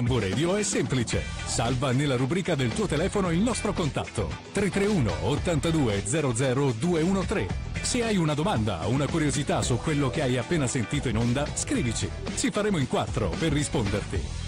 Sambo Radio è semplice. Salva nella rubrica del tuo telefono il nostro contatto 331 82 00 213. Se hai una domanda o una curiosità su quello che hai appena sentito in onda, scrivici. Ci faremo in 4 per risponderti.